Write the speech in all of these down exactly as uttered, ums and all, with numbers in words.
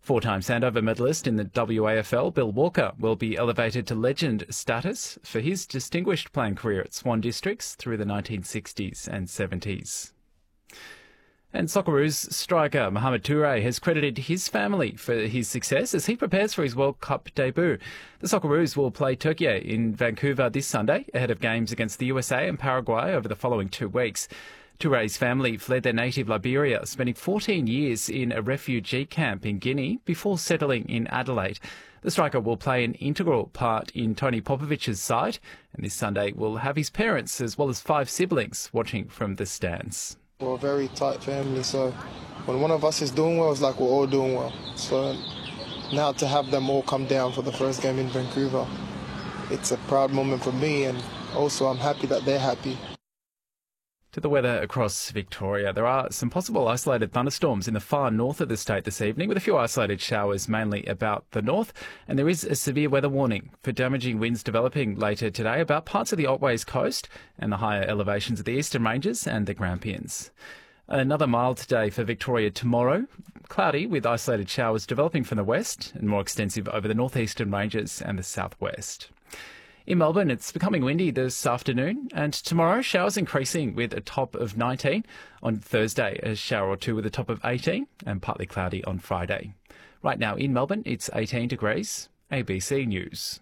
Four-time Sandover medalist in the W A F L, Bill Walker, will be elevated to legend status for his distinguished playing career at Swan Districts through the nineteen sixties and seventies. And Socceroos striker Mohamed Toure has credited his family for his success as he prepares for his World Cup debut. The Socceroos will play Turkey in Vancouver this Sunday ahead of games against the U S A and Paraguay over the following two weeks. Toure's family fled their native Liberia, spending fourteen years in a refugee camp in Guinea before settling in Adelaide. The striker will play an integral part in Tony Popovic's side, and this Sunday will have his parents as well as five siblings watching from the stands. We're a very tight family, so when one of us is doing well, it's like we're all doing well. So now to have them all come down for the first game in Vancouver, it's a proud moment for me, and also I'm happy that they're happy. To the weather across Victoria, there are some possible isolated thunderstorms in the far north of the state this evening, with a few isolated showers mainly about the north, and there is a severe weather warning for damaging winds developing later today about parts of the Otways coast and the higher elevations of the Eastern Ranges and the Grampians. Another mild day for Victoria tomorrow, cloudy with isolated showers developing from the west and more extensive over the northeastern ranges and the southwest. In Melbourne, it's becoming windy this afternoon, and tomorrow showers increasing with a top of nineteen. On Thursday, a shower or two with a top of eighteen, and partly cloudy on Friday. Right now in Melbourne, it's eighteen degrees. A B C News.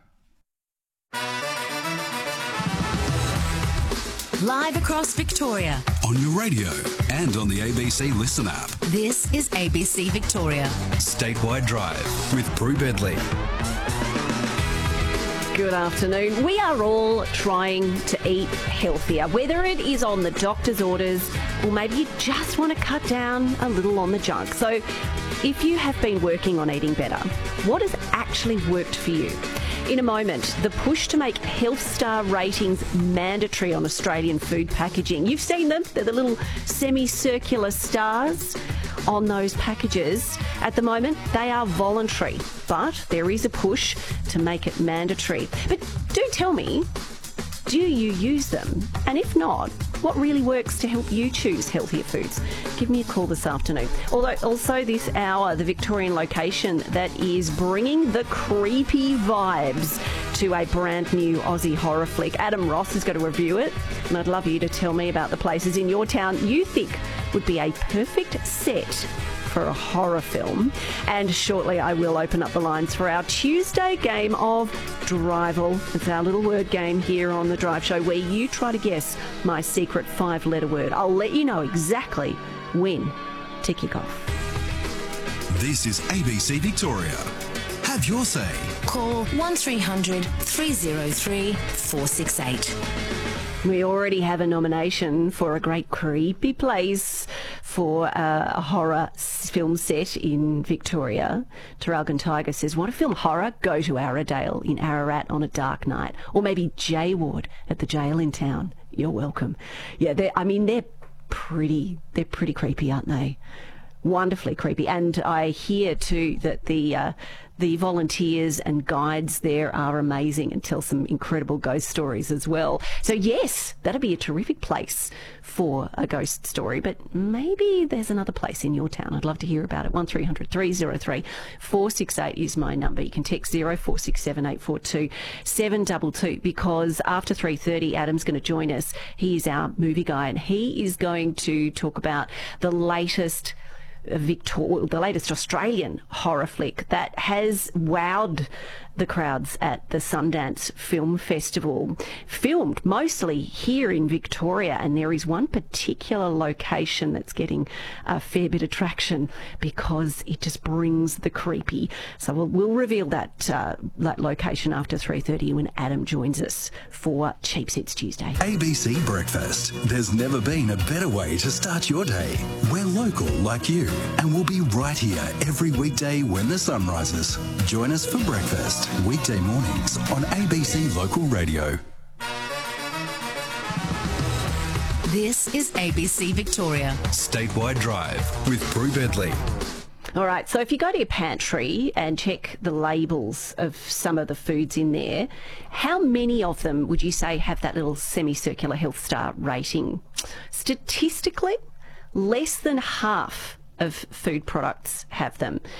Live across Victoria. On your radio and on the A B C Listen app. This is A B C Victoria. Statewide Drive with Prue Bedley. Good afternoon. We are all trying to eat healthier, whether it is on the doctor's orders or maybe you just want to cut down a little on the junk. So if you have been working on eating better, what has actually worked for you? In a moment, the push to make Health Star ratings mandatory on Australian food packaging. You've seen them. They're the little semicircular stars on those packages. At the moment, they are voluntary, but there is a push to make it mandatory. But do tell me, do you use them? And if not, what really works to help you choose healthier foods? Give me a call this afternoon. Although also this hour, the Victorian location that is bringing the creepy vibes to a brand new Aussie horror flick. Adam Ross is going to review it, and I'd love you to tell me about the places in your town you think would be a perfect set for a horror film. And shortly I will open up the lines for our Tuesday game of Drival. It's our little word game here on The Drive Show where you try to guess my secret five-letter word. I'll let you know exactly when to kick off. This is A B C Victoria. Have your say. Call one three hundred three oh three four six eight. We already have a nomination for a great creepy place for uh, a horror film set in Victoria. Terralgan Tiger says, want a film horror? Go to Arradale in Ararat on a dark night. Or maybe J Ward at the jail in town. You're welcome. Yeah, they're, I mean, they're pretty, they're pretty creepy, aren't they? Wonderfully creepy. And I hear too that the uh, the volunteers and guides there are amazing and tell some incredible ghost stories as well. So yes, that'd be a terrific place for a ghost story, but maybe there's another place in your town. I'd love to hear about it. one three hundred three oh three four six eight is my number. You can text zero four six seven eight four two seven two two because after three thirty Adam's going to join us. He's our movie guy and he is going to talk about the latest Victor, the latest Australian horror flick that has wowed the crowds at the Sundance Film Festival. Filmed mostly here in Victoria, and there is one particular location that's getting a fair bit of traction because it just brings the creepy. So we'll, we'll reveal that uh, that location after three thirty when Adam joins us for Cheap Seats Tuesday. A B C Breakfast. There's never been a better way to start your day. We're local like you, and we'll be right here every weekday when the sun rises. Join us for breakfast, weekday mornings on A B C Local Radio. This is A B C Victoria. Statewide Drive with Prue Bedley. All right, so if you go to your pantry and check the labels of some of the foods in there, how many of them would you say have that little semicircular Health Star rating? Statistically, less than half of food products have them.